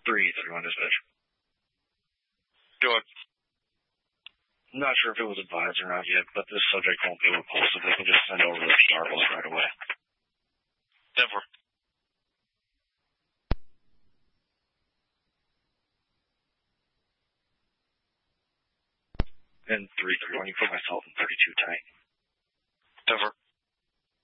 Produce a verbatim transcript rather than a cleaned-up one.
three three one dispatch. Go ahead. I'm not sure if it was advised or not yet, but this subject won't be repulsive. They can just send over the Starbucks right away. Denver. And three three one, you put myself in thirty-two tight. Denver.